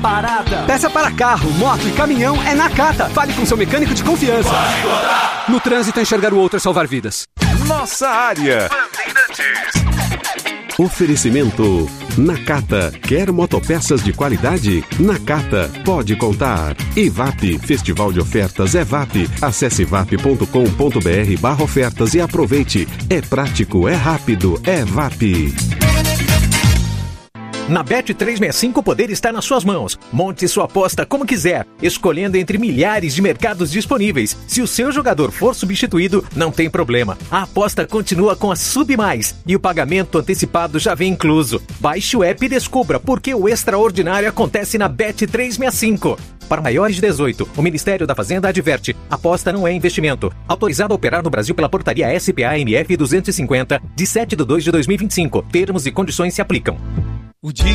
Parada. Peça para carro, moto e caminhão é Nakata. Fale com seu mecânico de confiança. No trânsito, enxergar o outro é salvar vidas. Nossa área. Oferecimento Nakata. Quer motopeças de qualidade? Nakata pode contar. EVAP, Festival de Ofertas EVAP. Acesse evap.com.br/ofertas e aproveite. É prático, é rápido, é EVAP. Na Bet365 o poder está nas suas mãos. Monte sua aposta como quiser, escolhendo entre milhares de mercados disponíveis. Se o seu jogador for substituído, não tem problema. A aposta continua com a Sub Mais e o pagamento antecipado já vem incluso. Baixe o app e descubra por que o extraordinário acontece na Bet365. Para maiores de 18, o Ministério da Fazenda adverte: aposta não é investimento. Autorizado a operar no Brasil pela portaria SPA-MF 250, de 7/2/2025. Termos e condições se aplicam.